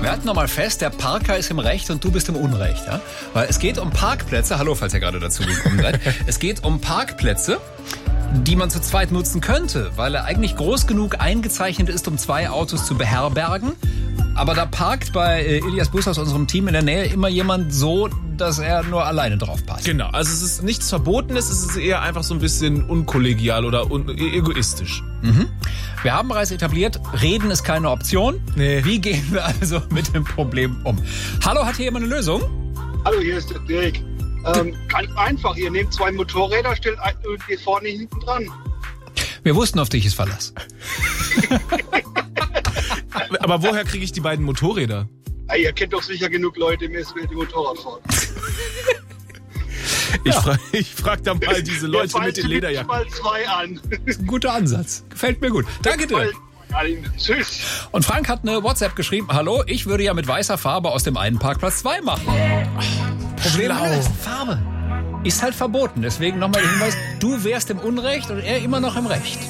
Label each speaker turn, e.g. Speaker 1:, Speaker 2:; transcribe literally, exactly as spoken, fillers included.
Speaker 1: wir halten nochmal fest, der Parker ist im Recht und du bist im Unrecht. Ja? Weil es geht um Parkplätze, hallo, falls ihr gerade dazu gekommen seid, es geht um Parkplätze, die man zu zweit nutzen könnte, weil er eigentlich groß genug eingezeichnet ist, um zwei Autos zu beherbergen. Aber da parkt bei äh, Ilias Bus aus unserem Team in der Nähe immer jemand so, dass er nur alleine drauf passt.
Speaker 2: Genau, also es ist nichts Verbotenes, es ist eher einfach so ein bisschen unkollegial oder un- egoistisch.
Speaker 1: Mhm. Wir haben bereits etabliert, reden ist keine Option.
Speaker 2: Nee.
Speaker 1: Wie gehen wir also mit dem Problem um? Hallo, hat hier jemand eine Lösung?
Speaker 3: Hallo, hier ist der Dirk. Ähm, ganz einfach, ihr nehmt zwei Motorräder, stellt ein und geht vorne hinten dran.
Speaker 1: Wir wussten, auf dich ist Verlass.
Speaker 2: Aber woher kriege ich die beiden Motorräder?
Speaker 3: Ja, ihr kennt doch sicher genug Leute im S W R, die Motorrad fahren.
Speaker 2: Ich ja. frage ich frag da mal diese Leute
Speaker 3: ja,
Speaker 2: mit den Lederjacken.
Speaker 3: Mal zwei an.
Speaker 1: Das ist ein guter Ansatz. Gefällt mir gut. Danke dir.
Speaker 3: Tschüss.
Speaker 1: Und Frank hat eine WhatsApp geschrieben. Hallo, ich würde ja mit weißer Farbe aus dem einen Parkplatz zwei machen. Problem ist, Farbe ist halt verboten. Deswegen nochmal der Hinweis, du wärst im Unrecht und er immer noch im Recht.